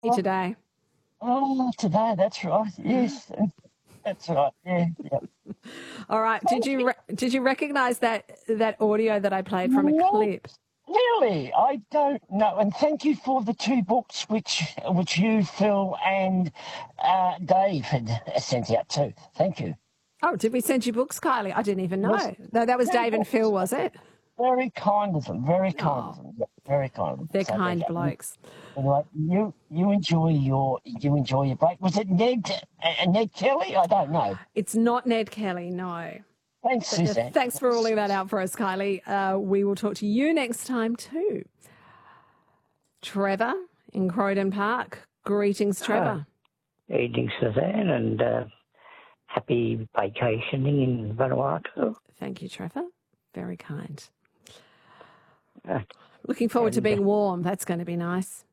today? Oh, today, that's right. Yes, that's right. Yeah, yeah. All right. Did you recognise that audio that I played from a Not clip? really. I don't know. And thank you for the two books which you, Phil, and Dave had sent out too. Thank you. Oh, did we send you books, Kylie? I didn't even Was know. No, that was two Dave and books. Phil, was it? Very kind of them. Very kind of Oh, them. Yeah, very kind of them. they're So there kind you go. blokes. Anyway, you enjoy your break. Was it Ned Kelly? I don't know. It's not Ned Kelly, no. Thanks, But Suzanne. thanks for ruling that out for us, Kylie. We will talk to you next time too. Trevor in Croydon Park. Greetings, Trevor. Evening, Suzanne, and happy vacationing in Vanuatu. Thank you, Trevor. Very kind. Uh, Looking forward to being warm. That's going to be nice.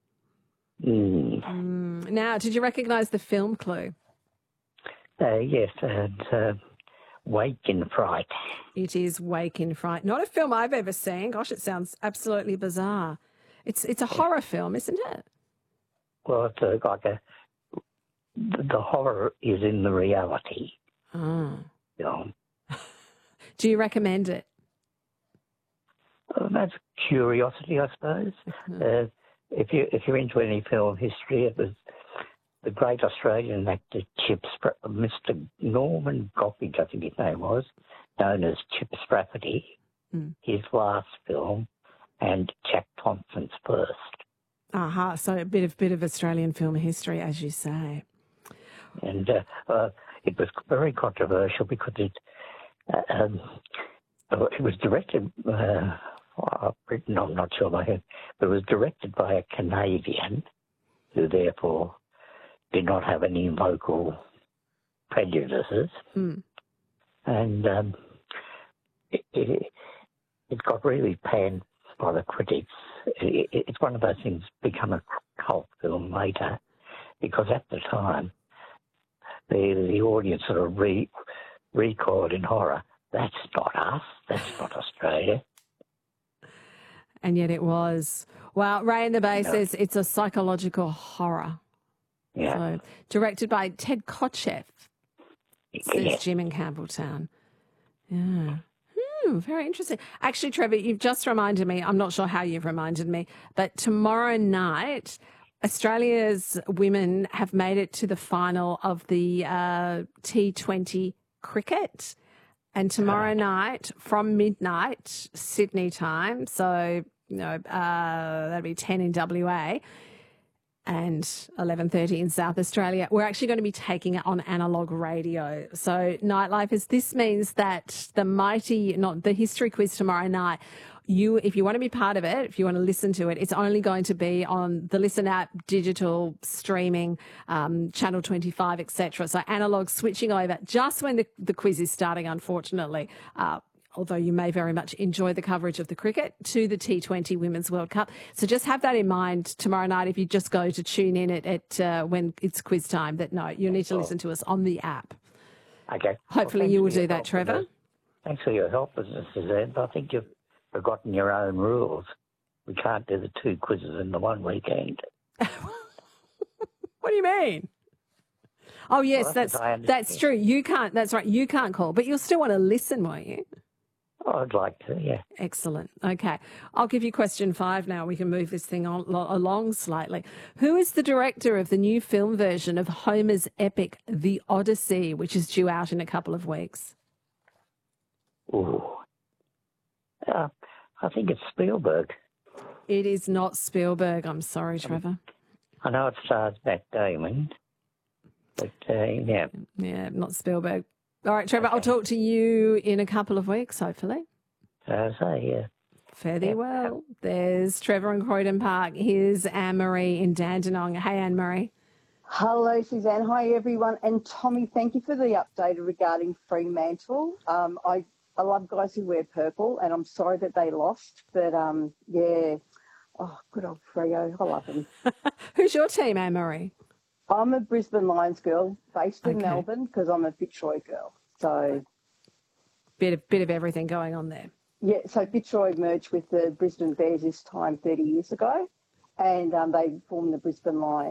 mm, Now, did you recognise the film clue? yes, and Wake in Fright. It is Wake in Fright. Not a film I've ever seen. Gosh, it sounds absolutely bizarre. It's a horror film, isn't it? Well, it's the horror is in the reality. Oh. Film. Do you recommend it? That's curiosity, I suppose. If you're into any film history, it was the great Australian actor Mr. Norman Goffridge, I think his name was, known as Chip Sprafferty, his last film, and Jack Thompson's first. Aha, so a bit of Australian film history, as you say. And it was very controversial because it was directed, Britain, I'm not sure by whom, but it was directed by a Canadian who therefore did not have any local prejudices. And it got really panned by the critics. It's one of those things become a cult film later because at the time the audience sort of recoiled in horror. That's not us. That's not Australia. And yet it was. Well, Ray in the Bay says it's a psychological horror. Yeah. So, directed by Ted Kotcheff, says Jim in Campbelltown. Yeah. Very interesting. Actually, Trevor, you've just reminded me, I'm not sure how you've reminded me, but tomorrow night, Australia's women have made it to the final of the T20 cricket. And tomorrow night from midnight, Sydney time, so, that'd be 10 in WA and 11:30 in South Australia, we're actually going to be taking it on analogue radio. So Nightlife, this means that the history quiz tomorrow night, if you want to be part of it, if you want to listen to it, it's only going to be on the Listen app, digital streaming, Channel 25, etc. So analog switching over just when the quiz is starting, unfortunately, although you may very much enjoy the coverage of the cricket, to the T20 Women's World Cup. So just have that in mind tomorrow night if you just go to tune in at when it's quiz time, that no, you need to listen to us on the app. Okay. Hopefully you will do that, Trevor. Thanks for your help, Suzanne. I think you've forgotten your own rules. We can't do the two quizzes in the one weekend. What do you mean? Oh, yes, well, that's true. You can't. That's right. You can't call, but you'll still want to listen, won't you? Oh, I'd like to, yeah. Excellent. Okay. I'll give you question 5 now. We can move this thing along slightly. Who is the director of the new film version of Homer's epic, The Odyssey, which is due out in a couple of weeks? Ooh. I think it's Spielberg. It is not Spielberg. I'm sorry, Trevor. I know it stars Matt Damon, but yeah. Yeah, not Spielberg. All right, Trevor, I'll talk to you in a couple of weeks, hopefully. Yeah. Fare thee well. There's Trevor in Croydon Park. Here's Anne-Marie in Dandenong. Hey, Anne-Marie. Hello, Suzanne. Hi, everyone. And Tommy, thank you for the update regarding Fremantle. I love guys who wear purple, and I'm sorry that they lost. But, yeah. Oh, good old Freo. I love him. Who's your team, Anne-Marie? I'm a Brisbane Lions girl based in Melbourne because I'm a Fitzroy girl. So bit of everything going on there. Yeah, so Fitzroy merged with the Brisbane Bears this time 30 years ago. and they formed the Brisbane Lions.